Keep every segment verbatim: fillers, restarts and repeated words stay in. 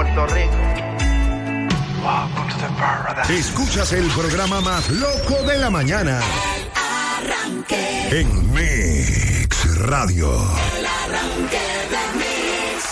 Puerto Rico. Escuchas el programa más loco de la mañana. El Arranque. En Mix Radio. El Arranque de Mix.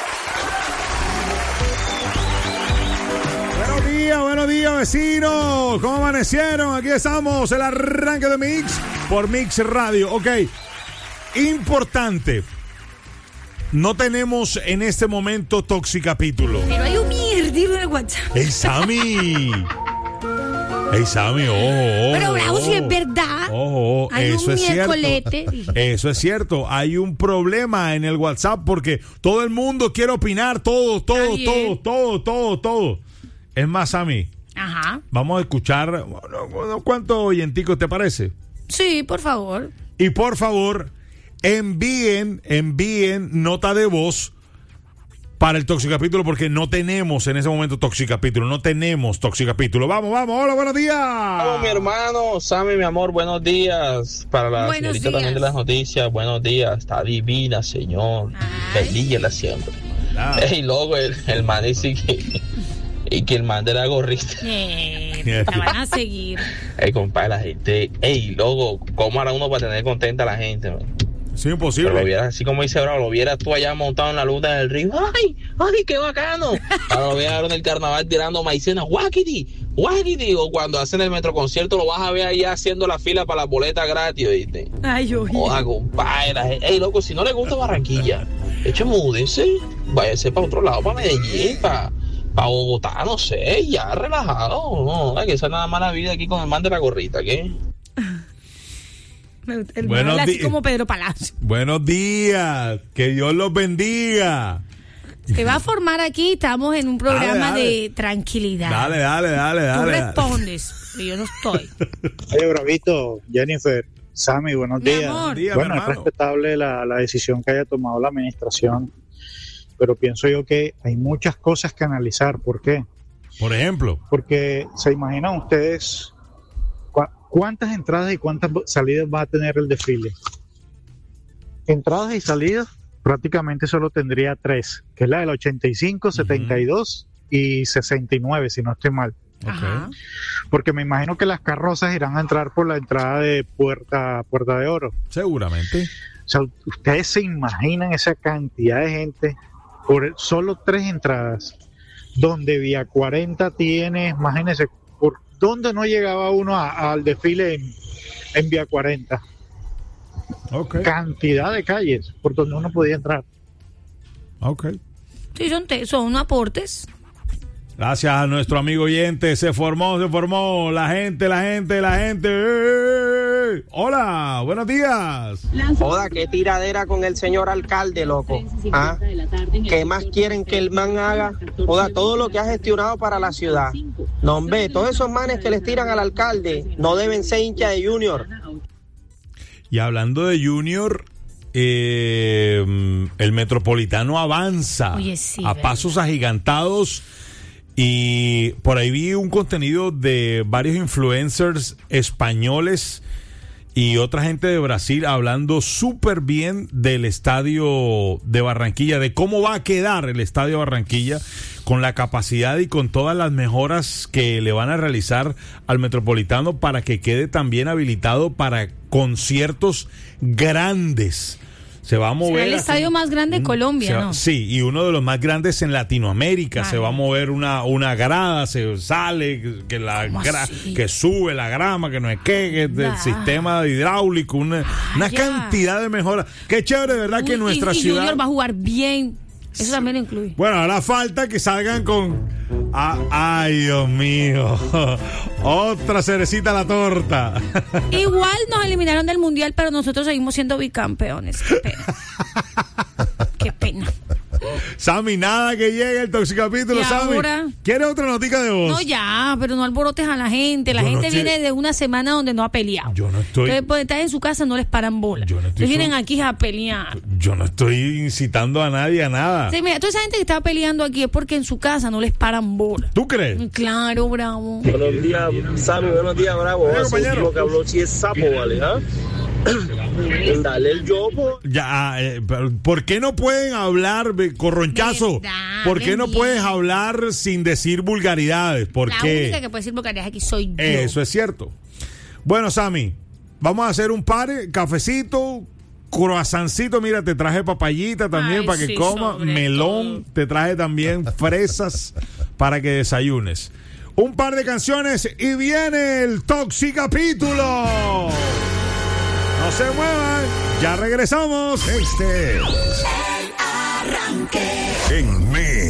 Buenos días, buenos días, vecinos. ¿Cómo amanecieron? Aquí estamos, el Arranque de Mix por Mix Radio. Ok, importante. No tenemos en este momento Toxicapítulo. Pero hay un mierdero en el WhatsApp. ¡Ey, Sammy! ¡Ey, Sammy! ¡Ojo, ojo! Pero bravo, si es verdad. Ojo, hay eso un es cierto. miércolete. Eso es cierto. Hay un problema en el WhatsApp porque todo el mundo quiere opinar. Todo, todo, todo, todo, todo, todo. Es más, Sammy. Ajá. Vamos a escuchar. ¿Cuántos oyenticos te parece? Sí, por favor. Y por favor, envíen, envíen nota de voz para el Toxicapítulo porque no tenemos en ese momento Toxicapítulo, no tenemos Toxicapítulo. Vamos, vamos, hola, buenos días. Vamos, mi hermano, Sammy, mi amor, buenos días. Para la Buenos señorita días. también de las noticias, buenos días. Está divina, señor. Bendiga siempre. Ah. Ey, loco, el, el man dice que, y que el man de la gorrita. Eh, la van a seguir. Ey, compadre, la gente. Ey, loco, ¿cómo hará uno para tener contenta a la gente, man? Sí, imposible. Pero lo vieras, así como dice Bravo, lo vieras tú allá montado en la luz del río. ¡Ay! ¡Ay, qué bacano! Ahora lo vieras en el carnaval tirando maicena. ¡Guaquiti! ¡Guaquiti! O cuando hacen el metroconcierto lo vas a ver allá haciendo la fila para las boletas gratis, ¿viste? Ay, oye. Joda, compadre. Ey, loco, si no le gusta Barranquilla, eche múdese. Váyase para otro lado, para Medellín, para pa Bogotá, no sé, ya relajado. No, hay que esa nada más la vida aquí con el man de la gorrita, ¿qué? El Buenos habla así días. como Pedro Palacio. Buenos días, que Dios los bendiga. Se va a formar aquí, estamos en un programa Dale, dale. de tranquilidad. Dale, dale, dale, Tú dale. respondes, pero yo no estoy. Oye, Bravito, Jennifer, Sammy, buenos Mi días. amor. Buenos días, Bueno, mi es hermano. respetable la, la decisión que haya tomado la administración, pero pienso yo que hay muchas cosas que analizar. ¿Por qué? Por ejemplo, Porque se imaginan ustedes cua- cuántas entradas y cuántas salidas va a tener el desfile. Entradas y salidas prácticamente solo tendría tres, que es la del ochenta y cinco, setenta y dos y sesenta y nueve, si no estoy mal. Ajá. Porque me imagino que las carrozas irán a entrar por la entrada de Puerta, Puerta de Oro. seguramente. O sea, ustedes se imaginan esa cantidad de gente por solo tres entradas, donde Vía cuarenta tiene, imagínense, ¿por dónde no llegaba uno a- al desfile en, en Vía cuarenta? Ok, Cantidad de calles por donde uno podía entrar. ok. Sí, son, te- son aportes. Gracias a nuestro amigo oyente. Se formó, se formó. La gente, la gente, la gente. ¡Eh! Hola, buenos días. Joda, qué tiradera con el señor alcalde, loco. ¿Ah? ¿Qué más quieren que el man haga? Joda, todo lo que ha gestionado para la ciudad. No, hombre, todos esos manes que les tiran al alcalde no deben ser hinchas de Junior. Y hablando de Junior, eh, el Metropolitano avanza Oye, sí, a ¿verdad? pasos agigantados. Y por ahí vi un contenido de varios influencers españoles y otra gente de Brasil hablando súper bien del estadio de Barranquilla, de cómo va a quedar el estadio de Barranquilla con la capacidad y con todas las mejoras que le van a realizar al Metropolitano para que quede también habilitado para conciertos grandes. Se va a mover. Será el así- estadio más grande de Colombia, se va- ¿no? Sí, y uno de los más grandes en Latinoamérica. Vale. Se va a mover una, una grada, se sale, que, que la ¿Cómo gra- así? que sube la grama, que no es que, que del Ya. sistema hidráulico, una, una ya. cantidad de mejoras. Qué chévere, de verdad, que Uy, nuestra y, y ciudad. Junior va a jugar bien. Eso también lo incluye. Bueno, ahora falta que salgan con. Ah, ay, Dios mío. Otra cerecita a la torta. Igual nos eliminaron del mundial, pero nosotros seguimos siendo bicampeones. Qué pena. Qué pena. Sammy, nada que llegue el Toxicapítulo, ¿Y Sammy. ahora? ¿Quieres otra notica de voz? No, ya, pero no alborotes a la gente. La Yo no gente estoy- viene de una semana donde no ha peleado. Yo no estoy. Entonces, pues, estar en su casa no les paran bola. Yo no estoy Entonces vienen son- aquí a pelear. Yo no estoy incitando a nadie a nada. Sí, mira, toda esa gente que está peleando aquí es porque en su casa no les paran bola. ¿Tú crees? Claro, bravo. Buenos días, Sammy, buenos días, Bravo. Hola, Ese compañero. último que habló sí es sapo, ¿vale? ¿Ah? Dale el yobo. Ya, eh, pero ¿por qué no pueden hablar, be- corronchazo? Verdad, ¿Por qué no bien. puedes hablar sin decir vulgaridades? ¿Por La qué? única que puede decir vulgaridades aquí soy yo. Eso es cierto. Bueno, Sammy, vamos a hacer un par, cafecito, croissancito, mira, te traje papayita también Ay, para que sí, coma, sobre melón, todo. te traje también fresas para que desayunes. Un par de canciones y viene el Toxicapítulo. No se muevan, ya regresamos. Este es El Arranque. en Mix.